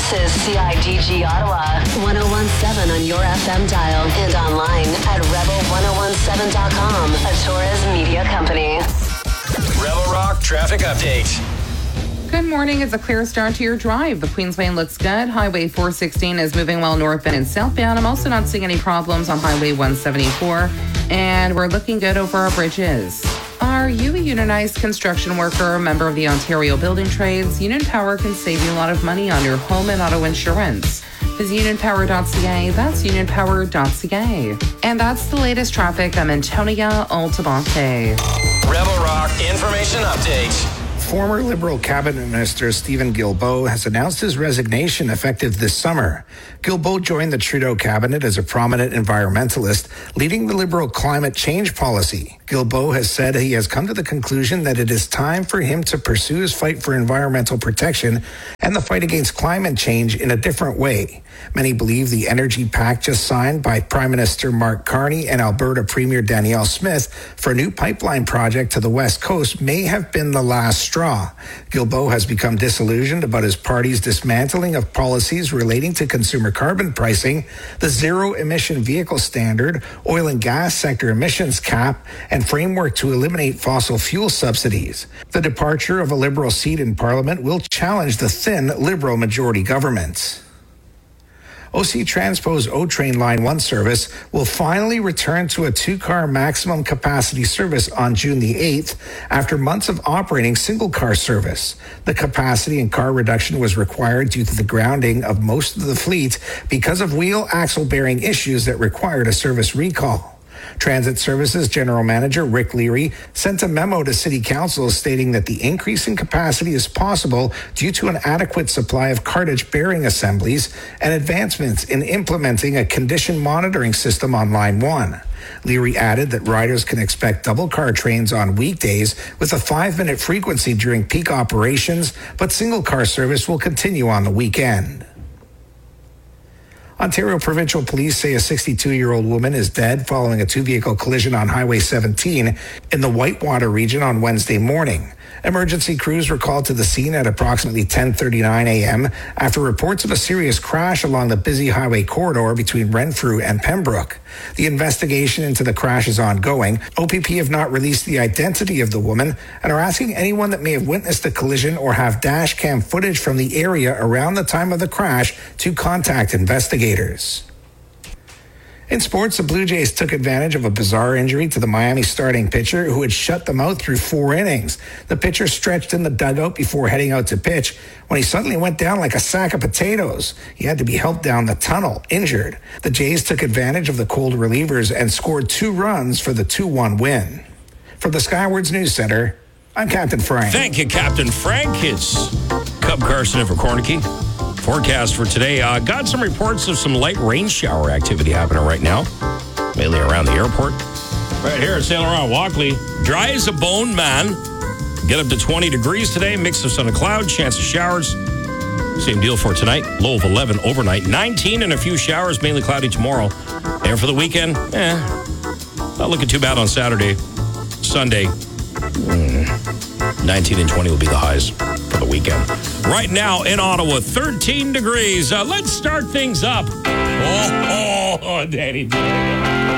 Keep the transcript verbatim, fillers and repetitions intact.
This is C I D G Ottawa, one oh one point seven on your F M dial and online at rebel ten seventeen dot com, a Torres media company. Rebel Rock traffic update. Good morning. It's a clear start to your drive. The Queensway looks good. Highway four sixteen is moving well northbound and southbound. I'm also not seeing any problems on Highway one seventy-four, and we're looking good over our bridges. Are you a unionized construction worker, a member of the Ontario Building Trades? Union Power can save you a lot of money on your home and auto insurance. Visit union power dot c a. That's union power dot c a. And that's the latest traffic. I'm Antonia Altabante. Rebel Rock information update. Former Liberal Cabinet Minister Stephen Guilbeault has announced his resignation effective this summer. Guilbeault joined the Trudeau cabinet as a prominent environmentalist, leading the Liberal climate change policy. Guilbeault has said he has come to the conclusion that it is time for him to pursue his fight for environmental protection and the fight against climate change in a different way. Many believe the energy pact just signed by Prime Minister Mark Carney and Alberta Premier Danielle Smith for a new pipeline project to the West Coast may have been the last straw. Guilbeault has become disillusioned about his party's dismantling of policies relating to consumer carbon pricing, the zero-emission vehicle standard, oil and gas sector emissions cap, and framework to eliminate fossil fuel subsidies. The departure of a Liberal seat in Parliament will challenge the thin Liberal majority government. O C Transpo's O-Train Line one service will finally return to a two-car maximum capacity service on June the eighth after months of operating single-car service. The capacity and car reduction was required due to the grounding of most of the fleet because of wheel axle bearing issues that required a service recall. Transit Services General Manager Rick Leary sent a memo to City Council stating that the increase in capacity is possible due to an adequate supply of cartage bearing assemblies and advancements in implementing a condition monitoring system on Line one. Leary added that riders can expect double car trains on weekdays with a five-minute frequency during peak operations, but single car service will continue on the weekend. Ontario Provincial Police say a sixty-two-year-old woman is dead following a two-vehicle collision on Highway seventeen in the Whitewater region on Wednesday morning. Emergency crews were called to the scene at approximately ten thirty-nine a.m. after reports of a serious crash along the busy highway corridor between Renfrew and Pembroke. The investigation into the crash is ongoing. O P P have not released the identity of the woman and are asking anyone that may have witnessed the collision or have dash cam footage from the area around the time of the crash to contact investigators. In sports, the Blue Jays took advantage of a bizarre injury to the Miami starting pitcher who had shut them out through four innings. The pitcher stretched in the dugout before heading out to pitch when he suddenly went down like a sack of potatoes. He had to be helped down the tunnel, injured. The Jays took advantage of the cold relievers and scored two runs for the two one win. From the Skywards News Center, I'm Captain Frank. Thank you, Captain Frank. It's Cub Carson and for Cornicky. Forecast for today. Uh, got some reports of some light rain shower activity happening right now, mainly around the airport. Right here at Saint Laurent Walkley. Dry as a bone, man. Get up to twenty degrees today. Mix of sun and cloud. Chance of showers. Same deal for tonight. Low of eleven overnight. nineteen and a few showers. Mainly cloudy tomorrow. And for the weekend, eh, not looking too bad on Saturday. Sunday, mm, nineteen and twenty will be the highs for the weekend. Right now in Ottawa, thirteen degrees. Uh, let's start things up. Oh, oh, oh Danny.